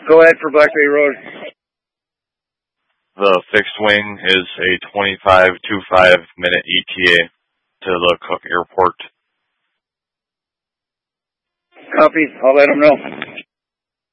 Go ahead for Black Bay Road. The fixed wing is a 25-minute ETA to the Cook Airport. Copy. I'll let them know.